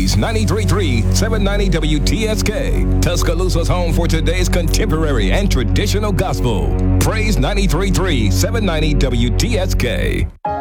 Praise 93.3 790 WTSK, Tuscaloosa's home for today's contemporary and traditional gospel. Praise 93.3 790 WTSK.